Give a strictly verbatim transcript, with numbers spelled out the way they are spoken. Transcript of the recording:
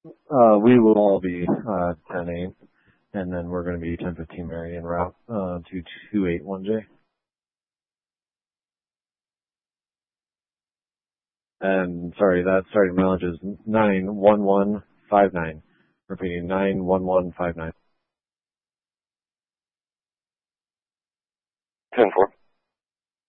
Uh, we will all be uh, ten eight, and then we're going to be ten fifteen Mary en route uh, to two eight one J. And sorry, that starting mileage is nine one one five nine. Repeating, nine one one five nine. ten four.